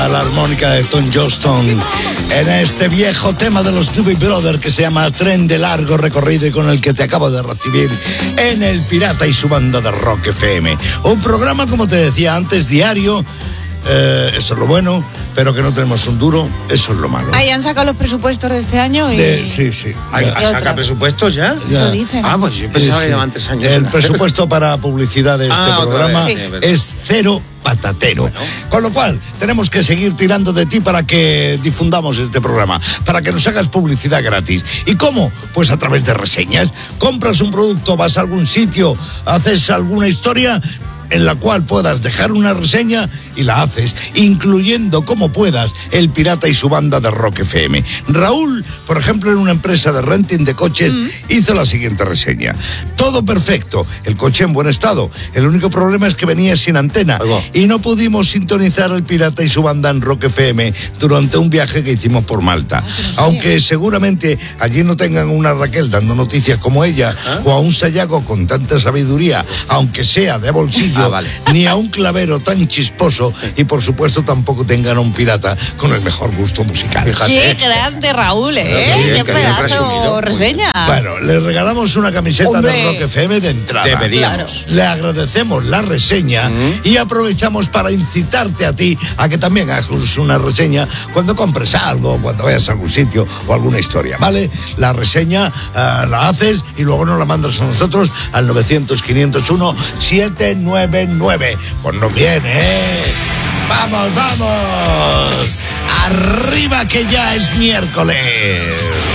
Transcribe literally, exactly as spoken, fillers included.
A la armónica de Tom Johnston en este viejo tema de los Doobie Brothers que se llama Tren de largo recorrido y con el que te acabo de recibir en El Pirata y su banda de Rock F M. Un programa, como te decía antes, diario. Eh, eso es lo bueno, pero que no tenemos un duro, eso es lo malo. Ahí han sacado los presupuestos de este año y... De, sí, sí. ¿Ha sacado presupuestos ya? ya? Eso dicen. Ah, pues yo pensaba sí, sí. que llevan tres años. El presupuesto para publicidad de este ah, programa sí. es cero patatero. Bueno. Con lo cual, tenemos que seguir tirando de ti para que difundamos este programa, para que nos hagas publicidad gratis. ¿Y cómo? Pues a través de reseñas. Compras un producto, vas a algún sitio, haces alguna historia en la cual puedas dejar una reseña y la haces, incluyendo como puedas El Pirata y su banda de Rock F M. Raúl, por ejemplo, en una empresa de renting de coches, mm. hizo la siguiente reseña. Todo perfecto, el coche en buen estado. El único problema es que venía sin antena y no pudimos sintonizar El Pirata y su banda en Rock F M durante un viaje que hicimos por Malta. Ah, Aunque seguramente allí no tengan una Raquel dando noticias como ella, ¿ah? o a un Sayago con tanta sabiduría, aunque sea de bolsillo, ah, vale. ni a un Clavero tan chisposo y por supuesto tampoco tengan a un pirata con el mejor gusto musical. Fíjate. Qué grande Raúl, ¿eh? Qué, qué pedazo reseña. Bueno, le regalamos una camiseta Hombre. de Rock F M de entrada. Deberíamos. Claro. Le agradecemos la reseña uh-huh. y aprovechamos para incitarte a ti a que también hagas una reseña cuando compres algo, cuando vayas a algún sitio o alguna historia, ¿vale? La reseña uh, la haces y luego nos la mandas a nosotros al novecientos, quinientos uno, siete nueve nueve. Pues no viene, ¿eh? ¡Vamos, vamos! ¡Arriba que ya es miércoles!